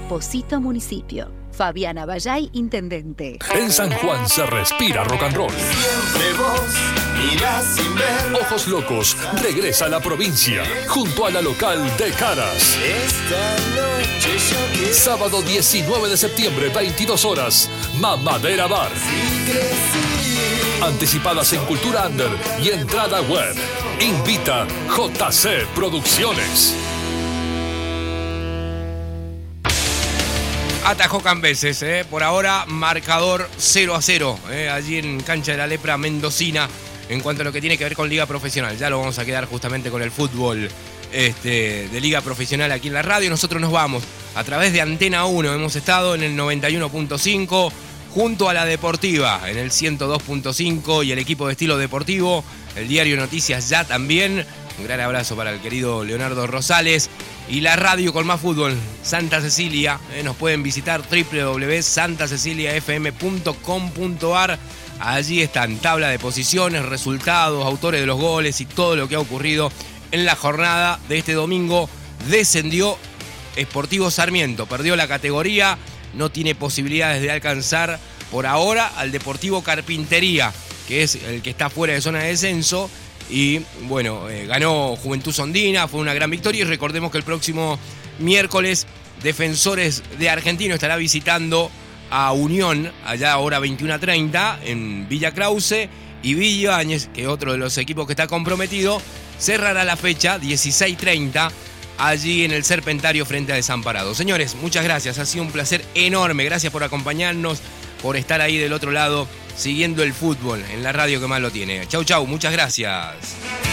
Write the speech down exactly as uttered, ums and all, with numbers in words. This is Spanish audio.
Posito Municipio. Fabiana Bayay, intendente. En San Juan se respira rock and roll. Siempre vos mirás sin ver. Ojos Locos regresa a la provincia junto a la local de Caras. Esta noche yo quiero. Sábado diecinueve de septiembre, veintidós horas, Mamadera Bar. Si crecí. Anticipadas en Cultura Under y entrada web. Invita J C Producciones. Atajó Cambeses, eh. por ahora marcador cero a cero, eh. allí en Cancha de la Lepra mendocina, en cuanto a lo que tiene que ver con Liga Profesional. Ya lo vamos a quedar justamente con el fútbol este, de Liga Profesional aquí en la radio. Nosotros nos vamos a través de Antena uno, hemos estado en el noventa y uno punto cinco, junto a la Deportiva en el ciento dos punto cinco y el equipo de Estilo Deportivo, el diario Noticias Ya también. Un gran abrazo para el querido Leonardo Rosales. Y la radio con más fútbol, Santa Cecilia. Eh, nos pueden visitar doble u doble u doble u punto santa cecilia f m punto com punto a r. Allí están tabla de posiciones, resultados, autores de los goles y todo lo que ha ocurrido en la jornada de este domingo. Descendió Sportivo Sarmiento, perdió la categoría, no tiene posibilidades de alcanzar por ahora al Deportivo Carpintería, que es el que está fuera de zona de descenso. Y bueno, eh, ganó Juventud Sondina, fue una gran victoria. Y recordemos que el próximo miércoles Defensores de Argentino estará visitando a Unión, allá ahora veintiuno a treinta, en Villa Krause. Y Villa Áñez, que es otro de los equipos que está comprometido, cerrará la fecha dieciséis treinta allí en el Serpentario frente a Desamparados. Señores, muchas gracias, ha sido un placer enorme. Gracias por acompañarnos, por estar ahí del otro lado, siguiendo el fútbol en la radio que más lo tiene. Chau, chau, muchas gracias.